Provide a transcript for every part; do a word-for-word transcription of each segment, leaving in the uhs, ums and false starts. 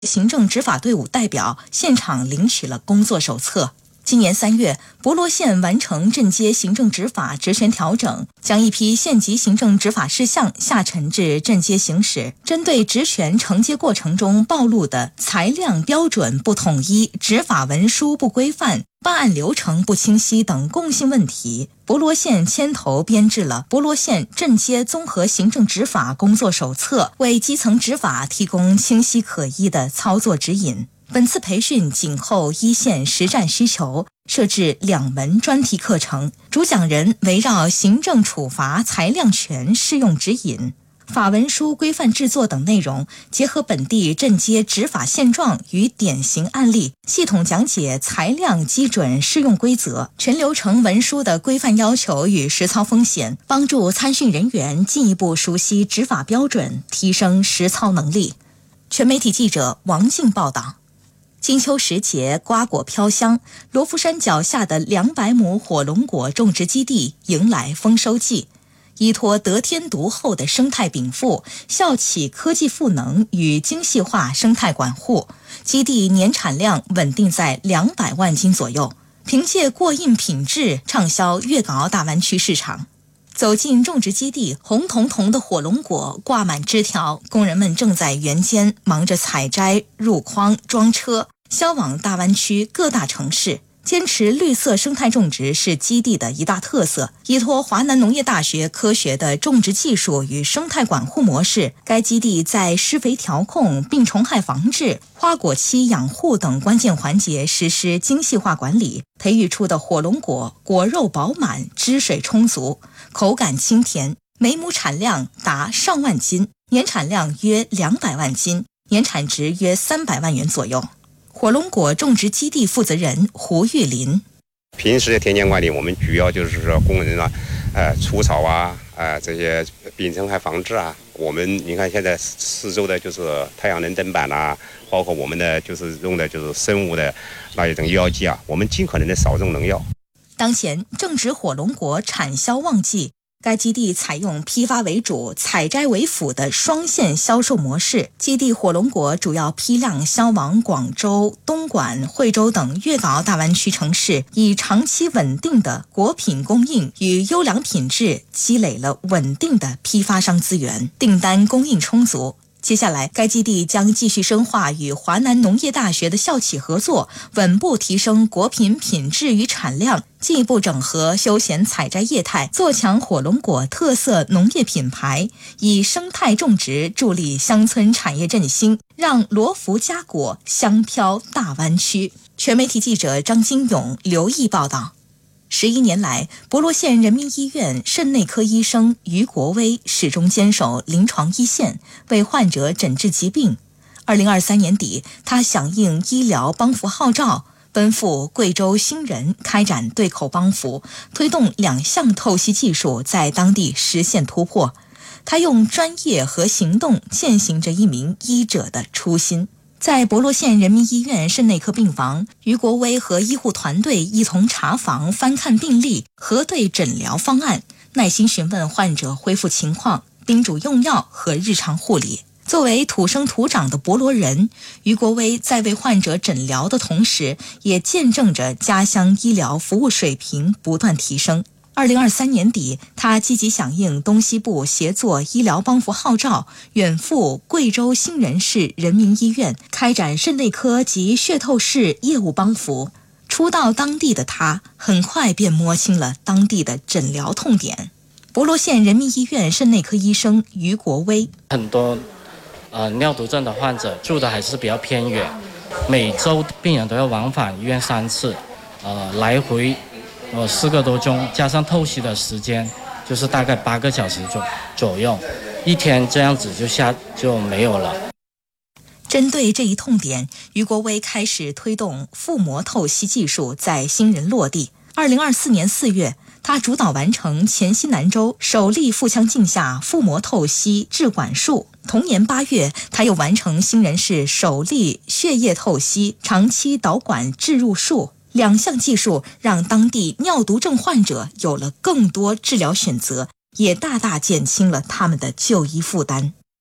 行政执法队伍代表现场领取了工作手册。今年三月，博罗县完成镇街行政执法职权调整，将一批县级行政执法事项下沉至镇街行使。针对职权承接过程中暴露的裁量标准不统一、执法文书不规范、办案流程不清晰等共性问题，博罗县牵头编制了博罗县镇街综合行政执法工作手册，为基层执法提供清晰可依的操作指引。本次培训紧扣一线实战需求，设置两门专题课程，主讲人围绕行政处罚裁量权适用指引、法文书规范制作等内容，结合本地镇街执法现状与典型案例，系统讲解裁量基准适用规则、全流程文书的规范要求与实操风险，帮助参训人员进一步熟悉执法标准，提升实操能力。全媒体记者王静报道。金秋时节，瓜果飘香，罗浮山脚下的两百亩火龙果种植基地迎来丰收季。依托得天独厚的生态禀赋，校企科技赋能与精细化生态管护，基地年产量稳定在两百万斤左右，凭借过硬品质畅销粤港澳大湾区市场。走进种植基地，红彤彤的火龙果挂满枝条，工人们正在园间忙着采摘、入筐、装车，销往大湾区各大城市。坚持绿色生态种植是基地的一大特色。依托华南农业大学科学的种植技术与生态管护模式，该基地在施肥调控、病虫害防治、花果期养护等关键环节实施精细化管理，培育出的火龙果果肉饱满、汁水充足，口感清甜，每亩产量达上万斤，年产量约两百万斤，年产值约三百万元左右。火龙果种植基地负责人胡玉林： 平时的田间管理，我们主要就是说工人啊，呃，除草啊，呃，这些病虫害防治啊。我们你看现在四周的就是太阳能灯板啊，包括我们的就是用的就是生物的那一种药剂啊，我们尽可能的少用农药。 当前正值火龙果产销旺季，该基地采用批发为主、采摘为辅的双线销售模式。基地火龙果主要批量销往广州、东莞、惠州等粤港澳大湾区城市，以长期稳定的果品供应与优良品质积累了稳定的批发商资源，订单供应充足。接下来，该基地将继续深化与华南农业大学的校企合作，稳步提升果品品质与产量，进一步整合休闲采摘业态，做强火龙果特色农业品牌，以生态种植助力乡村产业振兴，让罗浮佳果香飘大湾区。全媒体记者张金勇、刘毅报道。十一年来，博罗县人民医院肾内科医生于国威始终坚守临床一线，为患者诊治疾病。二零二三年底，他响应医疗帮扶号召，奔赴贵州兴仁开展对口帮扶，推动两项透析技术在当地实现突破。他用专业和行动践行着一名医者的初心。在博罗县人民医院肾内科病房，于国威和医护团队一同查房、翻看病历、核对诊疗方案，耐心询问患者恢复情况，叮嘱用药和日常护理。作为土生土长的博罗人，于国威在为患者诊疗的同时，也见证着家乡医疗服务水平不断提升。二零二三年底，他积极响应东西部协作医疗帮扶号召，远赴贵州兴仁市人民医院开展肾内科及血透视业务帮扶。初到当地的他，很快便摸清了当地的诊疗痛点。博罗县人民医院肾内科医生于国威： 很多呃尿毒症的患者住的还是比较偏远，每周病人都要往返医院三次，呃，来回呃，四个多钟，加上透析的时间，就是大概八个小时左左右，一天这样子就下就没有了。 针对这一痛点，于国威开始推动腹膜透析技术在兴仁落地。二零二四年四月，他主导完成黔西南州首例腹腔镜下腹膜透析置管术。同年八月，他又完成兴仁市首例血液透析长期导管置入术。两项技术让当地尿毒症患者有了更多治疗选择，也大大减轻了他们的就医负担。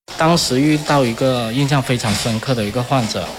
当时遇到一个印象非常深刻的一个患者，